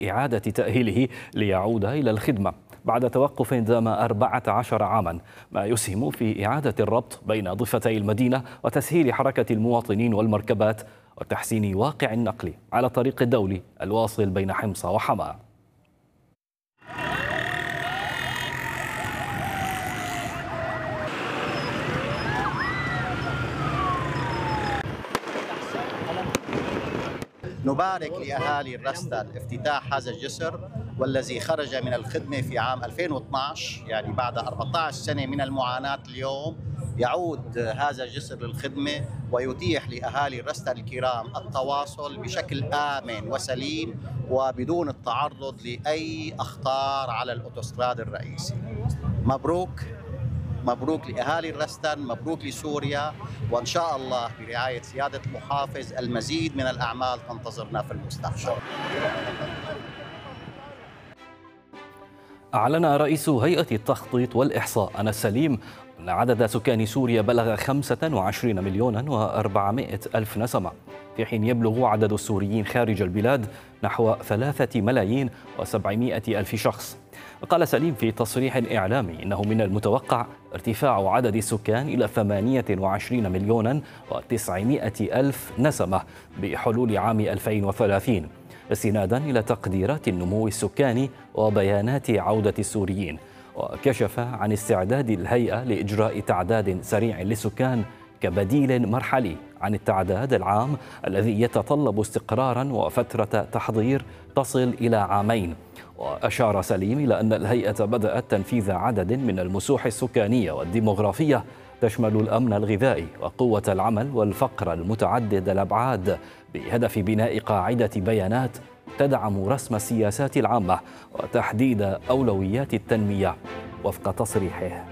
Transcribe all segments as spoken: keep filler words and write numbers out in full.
إعادة تأهيله ليعود إلى الخدمة بعد توقف دام أربعة عشر عاما، ما يسهم في إعادة الربط بين ضفتي المدينة وتسهيل حركة المواطنين والمركبات وتحسين واقع النقل على الطريق الدولي الواصل بين حمص وحماة. نبارك لأهالي الرستن افتتاح هذا الجسر، والذي خرج من الخدمة في عام ألفين واثنعش، يعني بعد أربعة عشر سنة من المعاناة. اليوم يعود هذا الجسر للخدمة ويتيح لأهالي الرستن الكرام التواصل بشكل آمن وسليم وبدون التعرض لأي أخطار على الأوتوستراد الرئيسي. مبروك مبروك لأهالي الرستن، مبروك لسوريا، وإن شاء الله برعاية سيادة المحافظ المزيد من الأعمال تنتظرنا في المستقبل. أعلن رئيس هيئة التخطيط والإحصاء أنس سليم أن عدد سكان سوريا بلغ خمسة وعشرين مليونا وأربعمائة ألف نسمة، في حين يبلغ عدد السوريين خارج البلاد نحو ثلاثة ملايين وسبعمائة ألف شخص. وقال سليم في تصريح إعلامي إنه من المتوقع ارتفاع عدد السكان إلى ثمانية وعشرين مليونا وتسعمائة ألف نسمة بحلول عام ألفين وثلاثين، استنادا إلى تقديرات النمو السكاني وبيانات عودة السوريين. وكشف عن استعداد الهيئة لإجراء تعداد سريع للسكان كبديل مرحلي عن التعداد العام الذي يتطلب استقرارا وفترة تحضير تصل إلى عامين. وأشار سليم إلى أن الهيئة بدأت تنفيذ عدد من المسوح السكانية والديمغرافية تشمل الأمن الغذائي وقوة العمل والفقر المتعدد الأبعاد، بهدف بناء قاعدة بيانات تدعم رسم السياسات العامة وتحديد أولويات التنمية وفق تصريحه.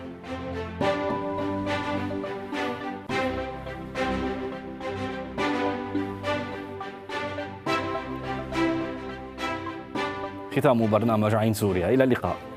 ختام برنامج عين سوريا، إلى اللقاء.